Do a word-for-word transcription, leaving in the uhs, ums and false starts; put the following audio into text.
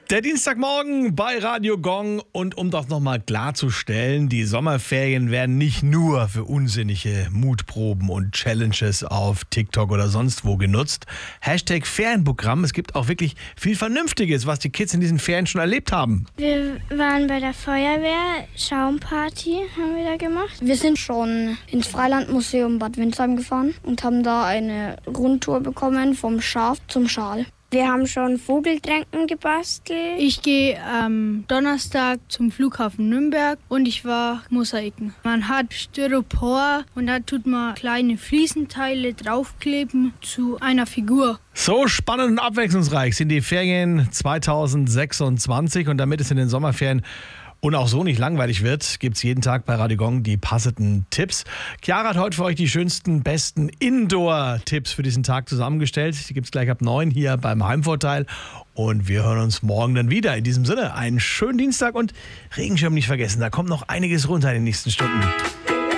Der Dienstagmorgen bei Radio Gong, und um das nochmal klarzustellen, die Sommerferien werden nicht nur für unsinnige Mutproben und Challenges auf TikTok oder sonst wo genutzt. Hashtag Ferienprogramm, es gibt auch wirklich viel Vernünftiges, was die Kids in diesen Ferien schon erlebt haben. Wir waren bei der Feuerwehr, Schaumparty haben wir da gemacht. Wir sind schon ins Freilandmuseum Bad Windsheim gefahren und haben da eine Rundtour bekommen vom Schaf zum Schal. Wir haben schon Vogeltränken gebastelt. Ich gehe am Donnerstag zum Flughafen Nürnberg und ich war Mosaiken. Man hat Styropor und da tut man kleine Fliesenteile draufkleben zu einer Figur. So spannend und abwechslungsreich sind die Ferien zweitausendsechsundzwanzig, und damit es in den Sommerferien und auch so nicht langweilig wird, gibt es jeden Tag bei Radio Gong die passenden Tipps. Chiara hat heute für euch die schönsten, besten Indoor-Tipps für diesen Tag zusammengestellt. Die gibt es gleich ab neun hier beim Heimvorteil. Und wir hören uns morgen dann wieder. In diesem Sinne, einen schönen Dienstag und Regenschirm nicht vergessen. Da kommt noch einiges runter in den nächsten Stunden.